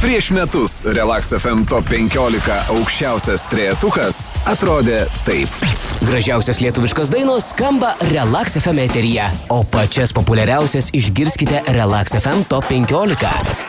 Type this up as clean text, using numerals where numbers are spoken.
Prieš metus Relax FM Top 15 aukščiausias trejetukas atrodė taip. Gražiausios lietuviškos dainos skamba Relax FM eteryje, o pačias populiariausias išgirskite Relax FM Top 15.